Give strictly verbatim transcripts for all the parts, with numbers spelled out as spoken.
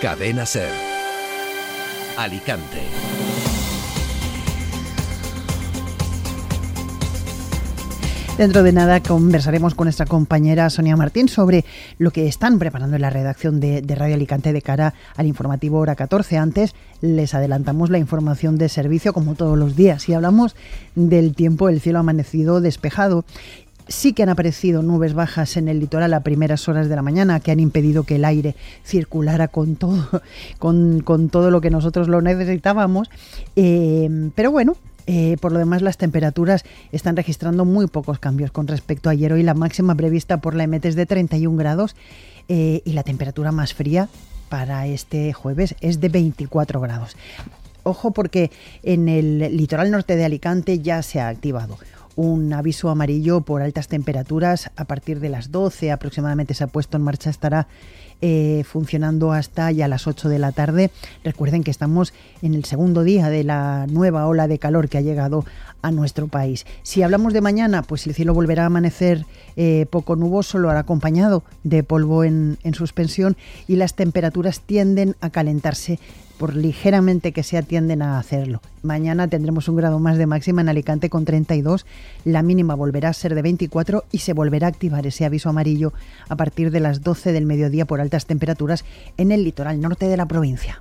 Cadena SER. Alicante. Dentro de nada conversaremos con nuestra compañera Sonia Martín sobre lo que están preparando en la redacción de, de Radio Alicante de cara al informativo hora catorce. Antes les adelantamos la información de servicio como todos los días y hablamos del tiempo. El cielo ha amanecido despejado. Sí que han aparecido nubes bajas en el litoral a primeras horas de la mañana que han impedido que el aire circulara con todo, con, con todo lo que nosotros lo necesitábamos. Eh, pero bueno, Eh, por lo demás, las temperaturas están registrando muy pocos cambios con respecto a ayer. Hoy la máxima prevista por la E M E T es de treinta y un grados eh, y la temperatura más fría para este jueves es de veinticuatro grados. Ojo, porque en el litoral norte de Alicante ya se ha activado un aviso amarillo por altas temperaturas. A partir de las doce aproximadamente se ha puesto en marcha, estará eh, funcionando hasta ya las ocho de la tarde. Recuerden que estamos en el segundo día de la nueva ola de calor que ha llegado a nuestro país. Si hablamos de mañana, pues el cielo volverá a amanecer eh, poco nuboso, lo hará acompañado de polvo en, en suspensión y las temperaturas tienden a calentarse, por ligeramente que sea, tienden a hacerlo. Mañana tendremos un grado más de máxima en Alicante con treinta y dos, la mínima volverá a ser de veinticuatro y se volverá a activar ese aviso amarillo a partir de las doce del mediodía por altas temperaturas en el litoral norte de la provincia.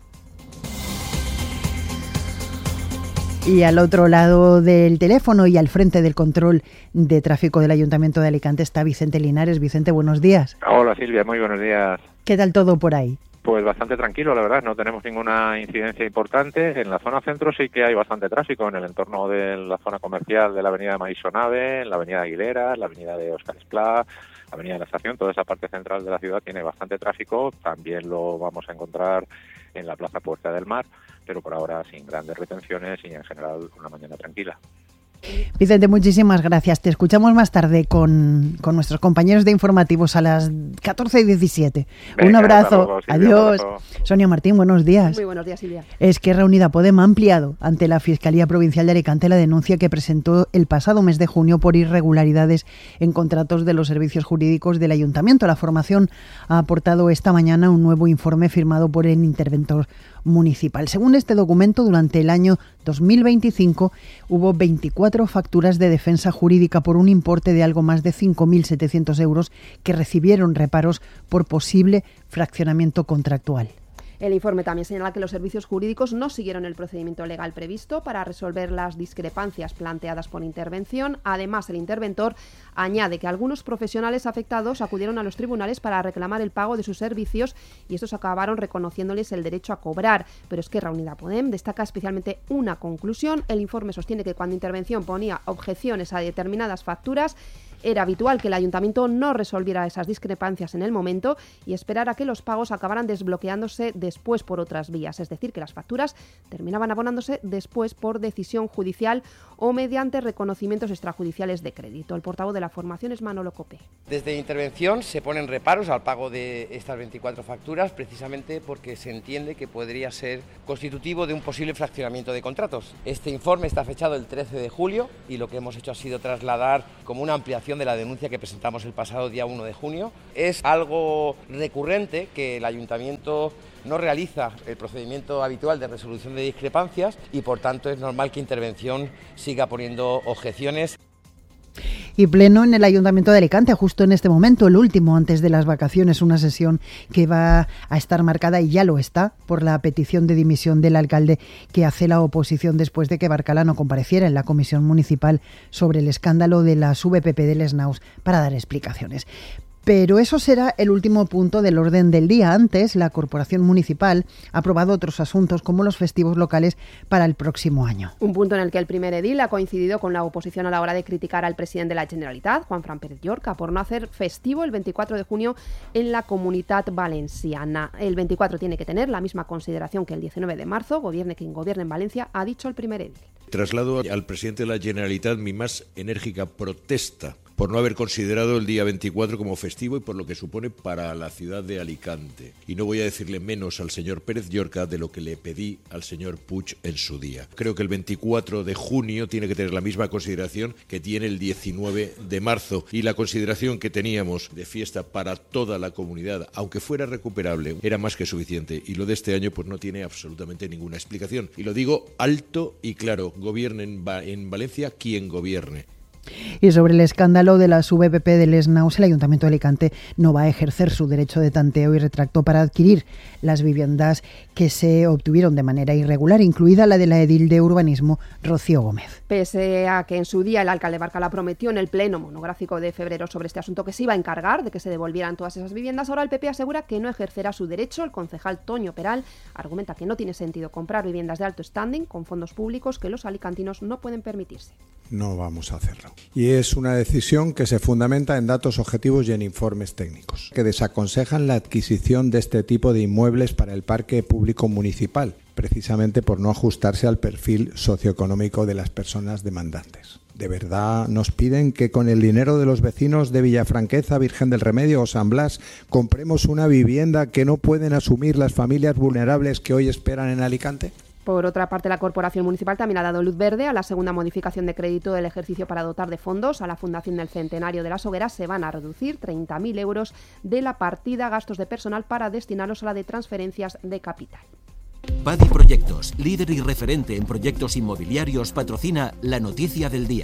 Y al otro lado del teléfono y al frente del control de tráfico del Ayuntamiento de Alicante está Vicente Linares. Vicente, buenos días. Hola Silvia, muy buenos días. ¿Qué tal todo por ahí? Pues bastante tranquilo, la verdad, no tenemos ninguna incidencia importante. En la zona centro sí que hay bastante tráfico, en el entorno de la zona comercial de la avenida Maisonave, en la avenida Aguilera, la avenida de Óscar Esplá, la avenida de la Estación. Toda esa parte central de la ciudad tiene bastante tráfico. También lo vamos a encontrar en la Plaza Puerta del Mar, pero por ahora sin grandes retenciones y en general una mañana tranquila. Vicente, muchísimas gracias. Te escuchamos más tarde con, con nuestros compañeros de informativos a las catorce y diecisiete. Venga, un abrazo. Luego, Silvia, adiós. abrazo. Sonia Martín, buenos días. Muy buenos días, Silvia. Esquerra Unida Podem ha ampliado ante la Fiscalía Provincial de Alicante la denuncia que presentó el pasado mes de junio por irregularidades en contratos de los servicios jurídicos del Ayuntamiento. La formación ha aportado esta mañana un nuevo informe firmado por el interventor municipal. Según este documento, durante el año dos mil veinticinco hubo veinticuatro facturas de defensa jurídica por un importe de algo más de cinco mil setecientos euros que recibieron reparos por posible fraccionamiento contractual. El informe también señala que los servicios jurídicos no siguieron el procedimiento legal previsto para resolver las discrepancias planteadas por intervención. Además, el interventor añade que algunos profesionales afectados acudieron a los tribunales para reclamar el pago de sus servicios y estos acabaron reconociéndoles el derecho a cobrar. Pero Esquerra Unida Podem destaca especialmente una conclusión. El informe sostiene que cuando intervención ponía objeciones a determinadas facturas, era habitual que el ayuntamiento no resolviera esas discrepancias en el momento y esperara que los pagos acabaran desbloqueándose después por otras vías, es decir, que las facturas terminaban abonándose después por decisión judicial o mediante reconocimientos extrajudiciales de crédito. El portavoz de la formación es Manolo Copé. Desde intervención se ponen reparos al pago de estas veinticuatro facturas precisamente porque se entiende que podría ser constitutivo de un posible fraccionamiento de contratos. Este informe está fechado el trece de julio y lo que hemos hecho ha sido trasladar como una ampliación de la denuncia que presentamos el pasado día uno de junio. Es algo recurrente que el ayuntamiento no realiza el procedimiento habitual de resolución de discrepancias y por tanto es normal que intervención siga poniendo objeciones. Y pleno en el Ayuntamiento de Alicante, justo en este momento, el último antes de las vacaciones, una sesión que va a estar marcada, y ya lo está, por la petición de dimisión del alcalde que hace la oposición después de que Barcala no compareciera en la comisión municipal sobre el escándalo de las V P P de Les Naus para dar explicaciones. Pero eso será el último punto del orden del día. Antes, la Corporación Municipal ha aprobado otros asuntos como los festivos locales para el próximo año. Un punto en el que el primer edil ha coincidido con la oposición a la hora de criticar al presidente de la Generalitat, Juanfran Pérez Llorca, por no hacer festivo el veinticuatro de junio en la Comunitat Valenciana. El veinticuatro tiene que tener la misma consideración que el diecinueve de marzo, gobierne quien gobierne en Valencia, ha dicho el primer edil. Traslado al presidente de la Generalitat mi más enérgica protesta por no haber considerado el día veinticuatro como festivo y por lo que supone para la ciudad de Alicante. Y no voy a decirle menos al señor Pérez Llorca de lo que le pedí al señor Puig en su día. Creo que el veinticuatro de junio tiene que tener la misma consideración que tiene el diecinueve de marzo, y la consideración que teníamos de fiesta para toda la comunidad, aunque fuera recuperable, era más que suficiente, y lo de este año pues no tiene absolutamente ninguna explicación. Y lo digo alto y claro, gobierne en, Va- en Valencia quien gobierne. Y sobre el escándalo de las V P P del Esnaus, el Ayuntamiento de Alicante no va a ejercer su derecho de tanteo y retracto para adquirir las viviendas que se obtuvieron de manera irregular, incluida la de la edil de urbanismo, Rocío Gómez. Pese a que en su día el alcalde Barcala prometió en el pleno monográfico de febrero sobre este asunto que se iba a encargar de que se devolvieran todas esas viviendas, ahora el P P asegura que no ejercerá su derecho. El concejal Toño Peral argumenta que no tiene sentido comprar viviendas de alto standing con fondos públicos que los alicantinos no pueden permitirse. No vamos a hacerlo. Y es una decisión que se fundamenta en datos objetivos y en informes técnicos, que desaconsejan la adquisición de este tipo de inmuebles para el parque público municipal, precisamente por no ajustarse al perfil socioeconómico de las personas demandantes. ¿De verdad nos piden que con el dinero de los vecinos de Villafranqueza, Virgen del Remedio o San Blas compremos una vivienda que no pueden asumir las familias vulnerables que hoy esperan en Alicante? Por otra parte, la Corporación Municipal también ha dado luz verde a la segunda modificación de crédito del ejercicio para dotar de fondos a la Fundación del Centenario de las Hogueras. Se van a reducir treinta mil euros de la partida gastos de personal para destinarlos a la de transferencias de capital. Padi Proyectos, líder y referente en proyectos inmobiliarios, patrocina la noticia del día.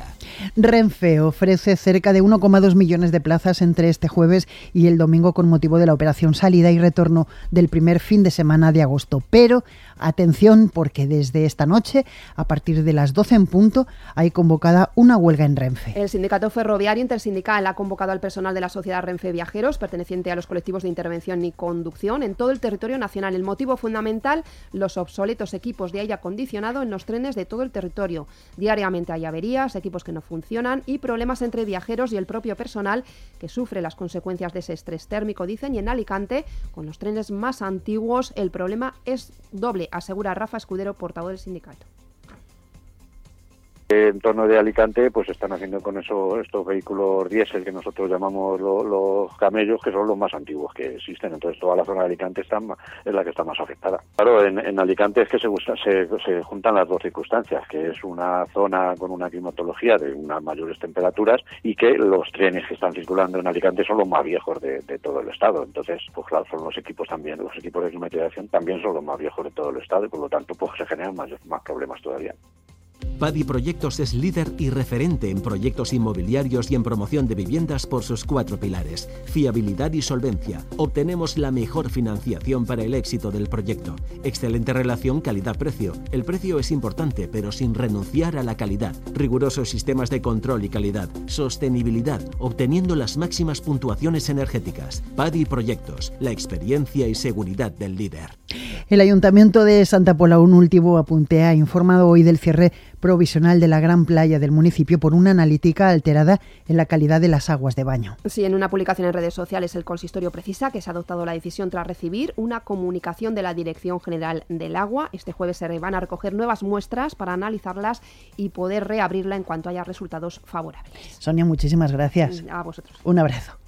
Renfe ofrece cerca de uno coma dos millones de plazas entre este jueves y el domingo con motivo de la operación salida y retorno del primer fin de semana de agosto. Pero atención, porque desde esta noche, a partir de las doce en punto, hay convocada una huelga en Renfe. El Sindicato Ferroviario Intersindical ha convocado al personal de la Sociedad Renfe Viajeros, perteneciente a los colectivos de intervención y conducción, en todo el territorio nacional. El motivo fundamental: los obsoletos equipos de aire acondicionado en los trenes de todo el territorio. Diariamente hay averías, equipos que no funcionan y problemas entre viajeros y el propio personal, que sufre las consecuencias de ese estrés térmico, dicen. Y en Alicante, con los trenes más antiguos, el problema es doble, asegura Rafa Escudero, portavoz del sindicato. En torno de Alicante, pues están haciendo con eso estos vehículos diésel que nosotros llamamos lo, los camellos, que son los más antiguos que existen. Entonces toda la zona de Alicante está, es la que está más afectada. Claro, en, en Alicante es que se, se, se juntan las dos circunstancias, que es una zona con una climatología de unas mayores temperaturas y que los trenes que están circulando en Alicante son los más viejos de, de todo el estado. Entonces, pues claro, son los equipos también, los equipos de climatización también son los más viejos de todo el estado y por lo tanto pues se generan más, más problemas todavía. Padi Proyectos es líder y referente en proyectos inmobiliarios y en promoción de viviendas por sus cuatro pilares: fiabilidad y solvencia. Obtenemos la mejor financiación para el éxito del proyecto. Excelente relación calidad-precio. El precio es importante, pero sin renunciar a la calidad. Rigurosos sistemas de control y calidad. Sostenibilidad, obteniendo las máximas puntuaciones energéticas. Padi Proyectos, la experiencia y seguridad del líder. El Ayuntamiento de Santa Pola, un último apunte, ha informado hoy del cierre provisional de la gran playa del municipio por una analítica alterada en la calidad de las aguas de baño. Sí, en una publicación en redes sociales el consistorio precisa que se ha adoptado la decisión tras recibir una comunicación de la Dirección General del Agua. Este jueves se van a recoger nuevas muestras para analizarlas y poder reabrirla en cuanto haya resultados favorables. Sonia, muchísimas gracias. A vosotros. Un abrazo.